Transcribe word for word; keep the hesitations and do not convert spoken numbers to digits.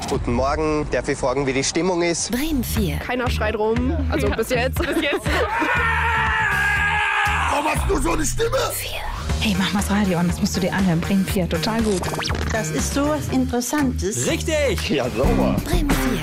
Guten Morgen, darf ich fragen, wie die Stimmung ist? Bremen vier. Keiner schreit rum, also ja. bis jetzt. Bis jetzt. Warum hast du so eine Stimme? vier. Hey, mach mal das Radio an, das musst du dir anhören. Bremen vier, total gut. Das ist sowas Interessantes. Richtig! Ja, sauber. Bremen vier.